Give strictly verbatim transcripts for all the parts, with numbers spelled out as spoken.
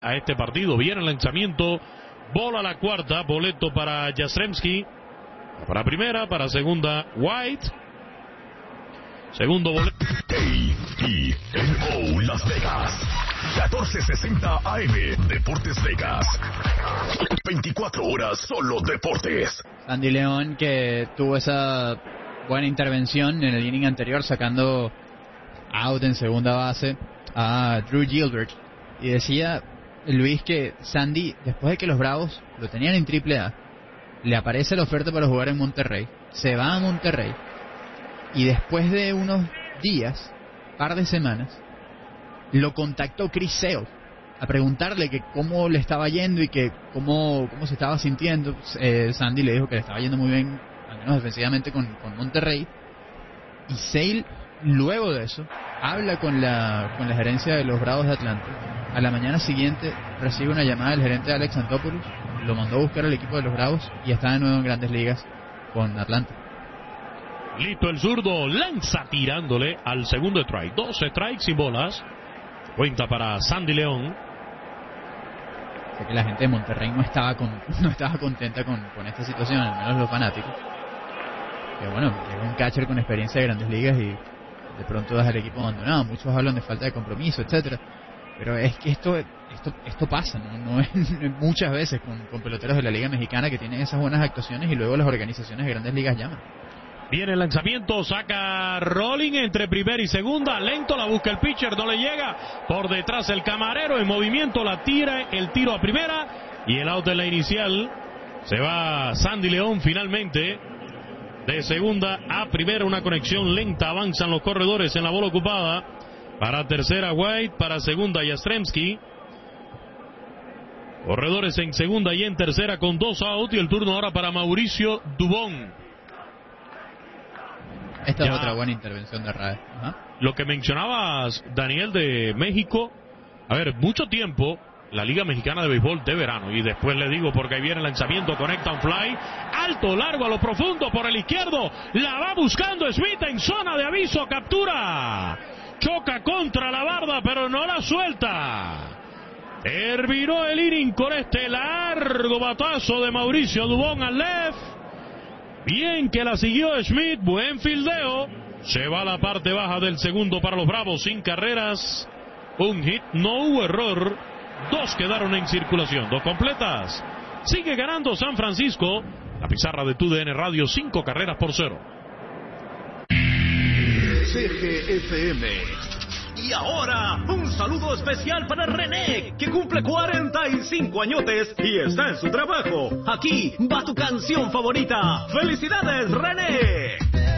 a este partido. Viene el lanzamiento, bola a la cuarta, boleto para Jastrzemski, para primera, para segunda White, segundo boleto. A T N O Las Vegas, catorce sesenta A M, Deportes Vegas, veinticuatro horas solo deportes. Sandy León, que tuvo esa buena intervención en el inning anterior, sacando out en segunda base a Drew Gilbert, y decía Luis que Sandy, después de que los Bravos lo tenían en triple A, le aparece la oferta para jugar en Monterrey, se va a Monterrey, y después de unos días, par de semanas, lo contactó Chris Sale a preguntarle que cómo le estaba yendo y que cómo, cómo se estaba sintiendo. eh, Sandy le dijo que le estaba yendo muy bien, al menos defensivamente, con, con Monterrey, y Sale luego de eso habla con la con la gerencia de los Bravos de Atlanta. A la mañana siguiente recibe una llamada del gerente Alex Antopoulos, lo mandó a buscar al equipo de los Bravos y está de nuevo en Grandes Ligas con Atlanta. Listo el zurdo, lanza tirándole al segundo strike. Dos strikes y bolas. Cuenta para Sandy León. Sé que la gente de Monterrey no estaba con, no estaba contenta con, con esta situación, al menos los fanáticos. Que bueno, llega un catcher con experiencia de Grandes Ligas y de pronto deja el equipo abandonado. Muchos hablan de falta de compromiso, etcétera. Pero es que esto esto esto pasa, ¿no? No es, muchas veces con, con peloteros de la Liga Mexicana que tienen esas buenas actuaciones y luego las organizaciones de Grandes Ligas llaman. Viene el lanzamiento, saca Rolling entre primera y segunda, lento, la busca el pitcher, no le llega, por detrás el camarero en movimiento, la tira, el tiro a primera y el out en la inicial. Se va Sandy León finalmente de segunda a primera, una conexión lenta, avanzan los corredores en la bola ocupada. Para tercera White, para segunda Jastrzemski. Corredores en segunda y en tercera con dos out y el turno ahora para Mauricio Dubón. Esta ya, es otra buena intervención de Raed. Ajá. Lo que mencionabas, Daniel, de México. A ver, mucho tiempo la Liga Mexicana de Béisbol de verano. Y después le digo porque ahí viene el lanzamiento, conecta un fly. Alto, largo, a lo profundo por el izquierdo. La va buscando Smith en zona de aviso, captura. Choca contra la barda, pero no la suelta. Terminó el inning con este largo batazo de Mauricio Dubón al left. Bien que la siguió Smith, buen fildeo. Se va a la parte baja del segundo para los Bravos, sin carreras, un hit, no hubo error. Dos quedaron en circulación, dos completas. Sigue ganando San Francisco. La pizarra de T U D N Radio, cinco carreras por cero. C G F M. Y ahora, un saludo especial para René, que cumple cuarenta y cinco añotes y está en su trabajo. Aquí va tu canción favorita. ¡Felicidades, René!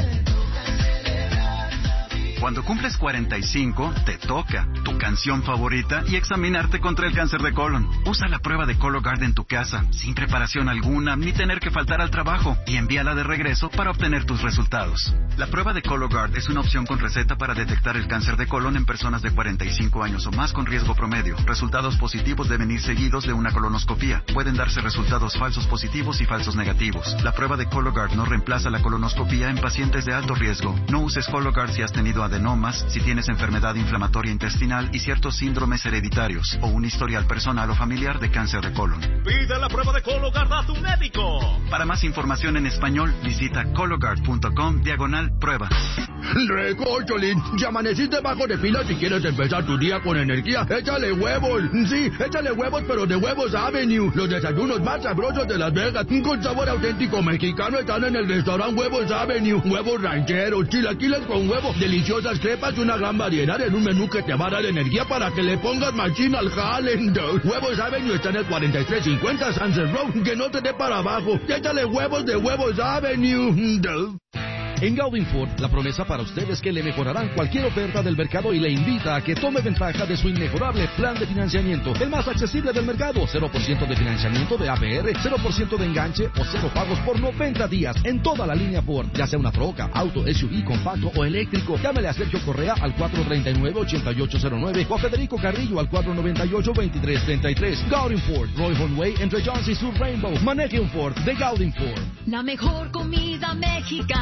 Cuando cumples cuarenta y cinco, te toca tu canción favorita y examinarte contra el cáncer de colon. Usa la prueba de Cologuard en tu casa, sin preparación alguna, ni tener que faltar al trabajo, y envíala de regreso para obtener tus resultados. La prueba de Cologuard es una opción con receta para detectar el cáncer de colon en personas de cuarenta y cinco años o más con riesgo promedio. Resultados positivos deben ir seguidos de una colonoscopía. Pueden darse resultados falsos positivos y falsos negativos. La prueba de Cologuard no reemplaza la colonoscopía en pacientes de alto riesgo. No uses Cologuard si has tenido adenomas, si tienes enfermedad inflamatoria intestinal y ciertos síndromes hereditarios o un historial personal o familiar de cáncer de colon. Pide la prueba de Cologuard a tu médico. Para más información en español, visita cologuard punto com diagonal prueba. Recórcholín, ya amaneciste bajo de pila si quieres empezar tu día con energía. Échale huevos, sí, échale huevos, pero de Huevos Avenue. Los desayunos más sabrosos de Las Vegas, con sabor auténtico mexicano, están en el restaurante Huevos Avenue. Huevos rancheros, chilaquiles con huevo, deliciosas crepas y una gran variedad en un menú que te va a dar energía para que le pongas machín al jale. Huevos Avenue está en el cuarenta y tres cincuenta Sunset Road, que no te dé para abajo. Échale huevos de Huevos Avenue. En Gaudin Ford, la promesa para usted es que le mejorarán cualquier oferta del mercado y le invita a que tome ventaja de su inmejorable plan de financiamiento, el más accesible del mercado. cero por ciento de financiamiento de A P R, cero por ciento de enganche o cero pagos por noventa días en toda la línea Ford, ya sea una troca, auto, S U V, compacto o eléctrico. Llámele a Sergio Correa al cuatro tres nueve, ocho ocho cero nueve o a Federico Carrillo al cuatro nueve ocho, dos tres tres tres. Gaudin Ford, Roy Honway entre Jones y Sur Rainbow. Maneje un Ford de Gaudin Ford. La mejor comida mexicana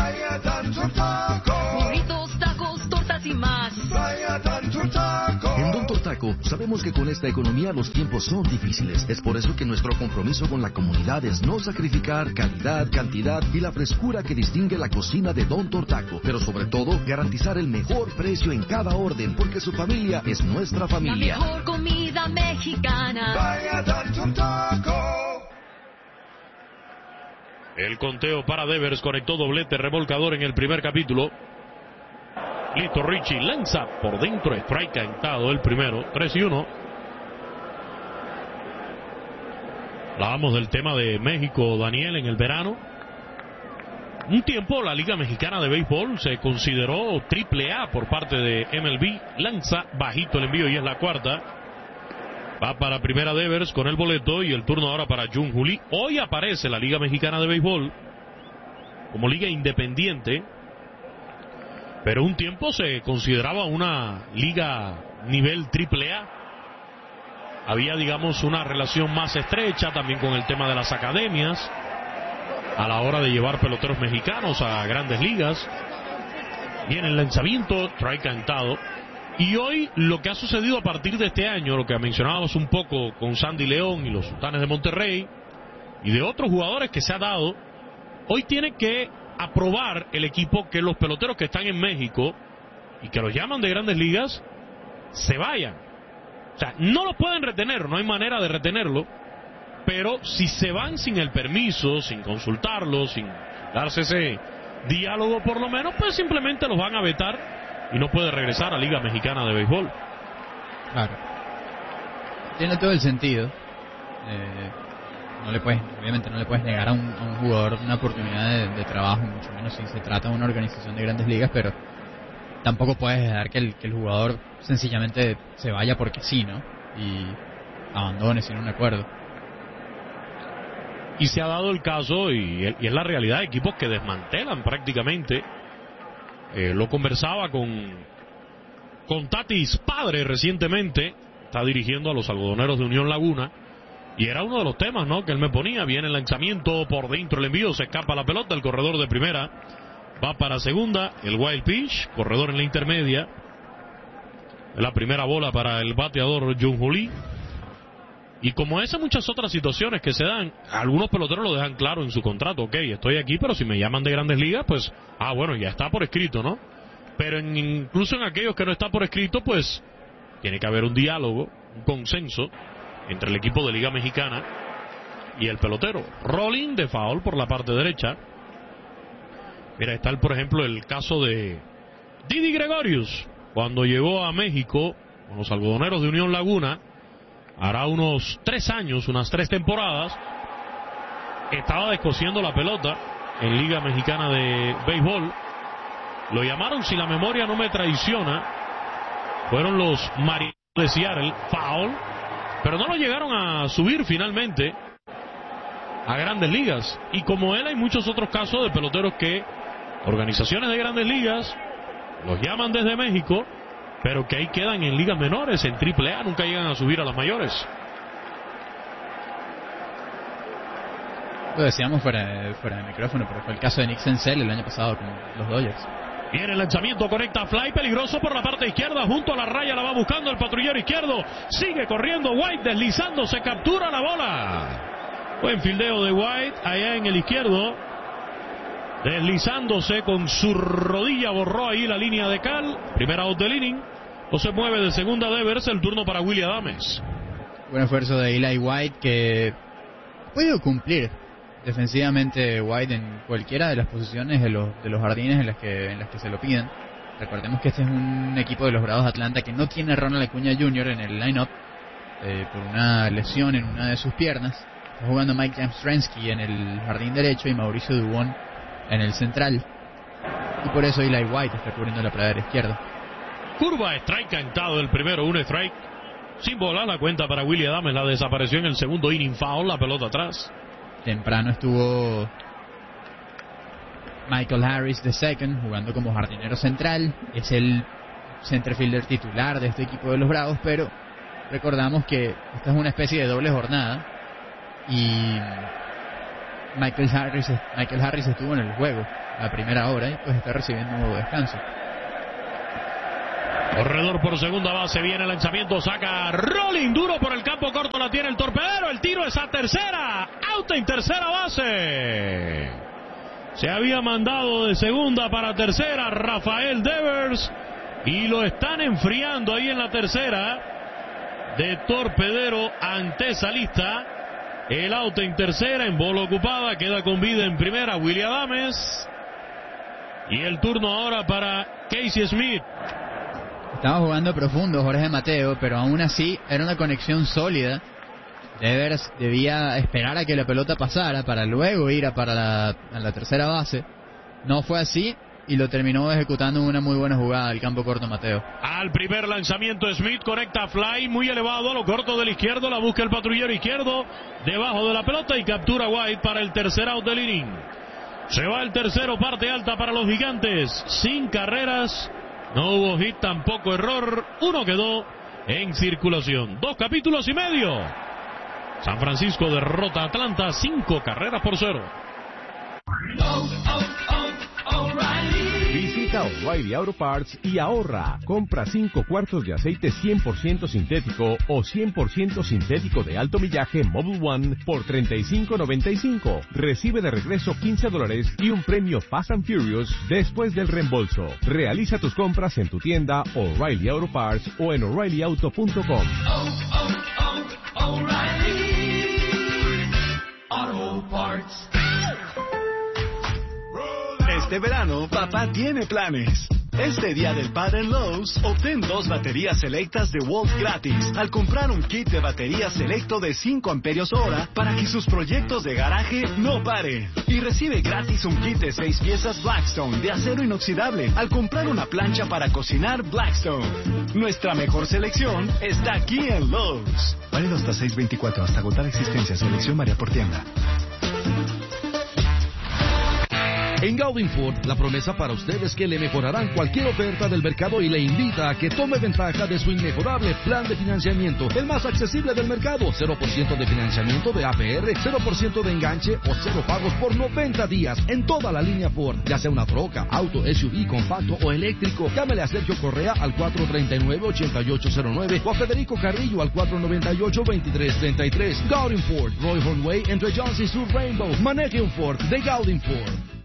Vaya tanto taco. Burritos, tacos, tortas y más. Vaya tanto taco. En Don Tortaco sabemos que con esta economía los tiempos son difíciles. Es por eso que nuestro compromiso con la comunidad es no sacrificar calidad, cantidad y la frescura que distingue la cocina de Don Tortaco. Pero sobre todo, garantizar el mejor precio en cada orden, porque su familia es nuestra familia. La mejor comida mexicana. Vaya Don Tortaco. El conteo para Devers, conectó doblete remolcador en el primer capítulo. Listo, Richie lanza por dentro, strike cantado el primero, tres y uno. Hablábamos del tema de México, Daniel, en el verano. Un tiempo la Liga Mexicana de Béisbol se consideró triple A por parte de M L B. Lanza bajito el envío y es la cuarta. Va para primera Devers con el boleto y el turno ahora para Jun Juli. Hoy aparece la Liga Mexicana de Béisbol como liga independiente, pero un tiempo se consideraba una liga nivel triple A. Había, digamos, una relación más estrecha también con el tema de las academias a la hora de llevar peloteros mexicanos a grandes ligas. Viene el lanzamiento, trae cantado. Y hoy lo que ha sucedido a partir de este año, lo que mencionábamos un poco con Sandy León y los Sultanes de Monterrey y de otros jugadores que se ha dado, hoy tiene que aprobar el equipo que los peloteros que están en México y que los llaman de grandes ligas se vayan. O sea, no los pueden retener, no hay manera de retenerlo, pero si se van sin el permiso, sin consultarlo, sin darse ese diálogo por lo menos, pues simplemente los van a vetar y no puede regresar a Liga Mexicana de Béisbol. Claro. Tiene todo el sentido. Eh, no le puedes, obviamente no le puedes negar a un, a un jugador una oportunidad de, de trabajo, mucho menos si se trata de una organización de grandes ligas, pero tampoco puedes dejar que el, que el jugador sencillamente se vaya porque sí, ¿no? Y abandone sin un acuerdo. Y se ha dado el caso, y, y es la realidad, de equipos que desmantelan prácticamente. Eh, lo conversaba con, con Tatis padre recientemente, está dirigiendo a los algodoneros de Unión Laguna, y era uno de los temas, ¿no?, que él me ponía. Viene el lanzamiento por dentro, el envío, se escapa la pelota, el corredor de primera va para segunda, el wild pitch, corredor en la intermedia, la primera bola para el bateador Jun Juli. Y como esas muchas otras situaciones que se dan, algunos peloteros lo dejan claro en su contrato. Ok, estoy aquí, pero si me llaman de grandes ligas, pues, ah, bueno, ya está por escrito, ¿no? Pero en, incluso en aquellos que no está por escrito, pues, tiene que haber un diálogo, un consenso entre el equipo de Liga Mexicana y el pelotero. Rolling de foul por la parte derecha. Mira, está, el, por ejemplo, el caso de Didi Gregorius, cuando llegó a México con los algodoneros de Unión Laguna. Hará unos tres años, unas tres temporadas, estaba descosiendo la pelota en Liga Mexicana de Béisbol. Lo llamaron, si la memoria no me traiciona, fueron los Marineros de Seattle, foul, pero no lo llegaron a subir finalmente a grandes ligas. Y como él hay muchos otros casos de peloteros que organizaciones de grandes ligas los llaman desde México, pero que ahí quedan en ligas menores, en triple A, nunca llegan a subir a las mayores. Lo decíamos fuera, fuera de micrófono, pero fue el caso de Nick Senzel el año pasado con los Dodgers. Viene el lanzamiento, conecta fly, peligroso por la parte izquierda, junto a la raya, la va buscando el patrullero izquierdo, sigue corriendo White, deslizándose, captura la bola. Buen fildeo de White, allá en el izquierdo, deslizándose con su rodilla, borró ahí la línea de cal. Primera out del inning. O se mueve de segunda Devers, el turno para Willy Adames. Buen esfuerzo de Eli White, que puede cumplir defensivamente White en cualquiera de las posiciones de los de los jardines en las que en las que se lo piden. Recordemos que este es un equipo de los Bravos de Atlanta que no tiene a Ronald Acuña junior en el line-up eh, por una lesión en una de sus piernas. Está jugando Mike Yastrzemski en el jardín derecho y Mauricio Dubón en el central, y por eso Eli White está cubriendo la pradera izquierda. Curva, strike cantado el primero, un strike sin bola, la cuenta para Willy Adames. La desapareció en el segundo inning, foul, la pelota atrás. Temprano estuvo Michael Harris de second jugando como jardinero central, es el centerfielder titular de este equipo de los Bravos, pero recordamos que esta es una especie de doble jornada y Michael Harris, Michael Harris estuvo en el juego la primera hora y pues está recibiendo un nuevo descanso. Corredor por segunda base, viene el lanzamiento, saca Rolling, duro por el campo corto, la tiene el torpedero, el tiro es a tercera, out en tercera base. Se había mandado de segunda para tercera Rafael Devers y lo están enfriando ahí en la tercera de torpedero ante esa lista. El out en tercera, en bola ocupada, queda con vida en primera Willy Adames. Y el turno ahora para Casey Smith. Estaba jugando profundo Jorge Mateo, pero aún así era una conexión sólida. Devers debía esperar a que la pelota pasara para luego ir a para la, a la tercera base. No fue así y lo terminó ejecutando en una muy buena jugada al campo corto Mateo. Al primer lanzamiento Smith conecta fly muy elevado a lo corto del izquierdo, la busca el patrullero izquierdo debajo de la pelota y captura White para el tercer out del inning. Se va el tercero, parte alta para los Gigantes, sin carreras. No hubo hit, tampoco error. Uno quedó en circulación. Dos capítulos y medio. San Francisco derrota a Atlanta cinco carreras por cero. Oh, oh, oh, O'Reilly. Visita O'Reilly Auto Parts y ahorra. Compra cinco cuartos de aceite cien por ciento sintético o cien por ciento sintético de alto millaje Mobil One por treinta y cinco noventa y cinco. Recibe de regreso quince dólares y un premio Fast and Furious después del reembolso. Realiza tus compras en tu tienda O'Reilly Auto Parts o en O'Reilly Auto punto com. Oh, oh, oh, O'Reilly Auto Parts. Este verano, papá tiene planes. Este día del padre en Lowe's, obtén dos baterías selectas de Wolf gratis al comprar un kit de batería selecto de cinco amperios hora para que sus proyectos de garaje no paren. Y recibe gratis un kit de seis piezas Blackstone de acero inoxidable al comprar una plancha para cocinar Blackstone. Nuestra mejor selección está aquí en Lowe's. Válido hasta seis veinticuatro, hasta agotar existencia. Selección varía por tienda. En Gaudin Ford, la promesa para usted es que le mejorarán cualquier oferta del mercado y le invita a que tome ventaja de su inmejorable plan de financiamiento, el más accesible del mercado. cero por ciento de financiamiento de A P R, cero por ciento de enganche o cero pagos por noventa días en toda la línea Ford, ya sea una troca, auto, S U V, compacto o eléctrico. Llámele a Sergio Correa al cuatro tres nueve, ocho ocho cero nueve o a Federico Carrillo al cuatro nueve ocho, dos tres tres tres. Gaudin Ford, Roy Hornway entre Johnson y Sur Rainbow. Maneje un Ford de Gaudin Ford.